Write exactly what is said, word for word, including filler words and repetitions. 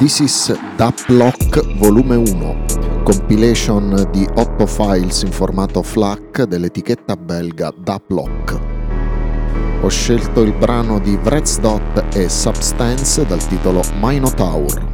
This is Daplock volume uno, compilation di otto files in formato FLAC dell'etichetta belga Daplock. Ho scelto il brano di Wretchdot e Substance dal titolo Minotaur.